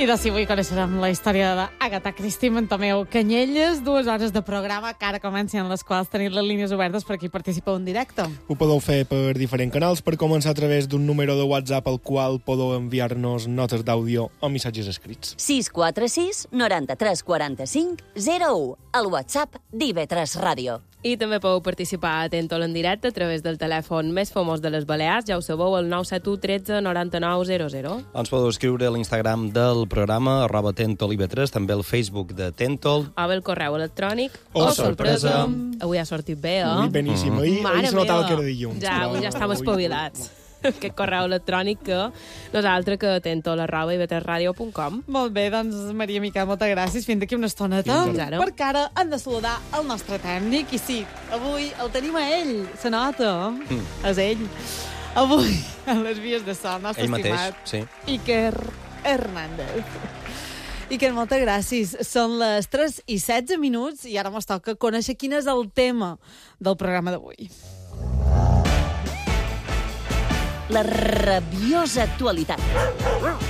I de si avui coneixerem la història d'Agatha Christie amb en Tomeu Canyelles, 2 hores de programa que ara comencen, les quals teniu les línies obertes per aquí participeu en directe. Ho podeu fer per diferents canals, per començar a través d'un número de WhatsApp al qual podeu enviar-nos notes d'àudio o missatges escrits. 646 93 45 01, el WhatsApp d'IV3 Ràdio. I també podeu participar a Tentol en directe a través del telèfon més famós de les Balears, ja ho sabeu, el 971 13 99 00. Ens podeu escriure a l'Instagram del programa, @TentolIV3, també al Facebook de Tentol. O bé el correu electrònic. Oh, sorpresa! Avui ha sortit bé, eh? Ui, beníssim. Ahir se notava que era dilluns. Ja estem espavilats. Aquest correu electrònic que nosaltres que tentol@iv3radio.com. Molt bé, doncs, Maria Miquel, moltes gràcies. Fins d'aquí una estoneta. Fins ara. Perquè ara hem de saludar el nostre tècnic. I sí, avui el tenim a ell. Se nota. És ell. Avui, a les vies de so, el nostre Ell mateix, estimat sí. Iker Hernández. Iker, moltes gràcies. Són les 3:16 i ara mos toca conèixer quin és el tema del programa d'avui. La rabiosa actualitat.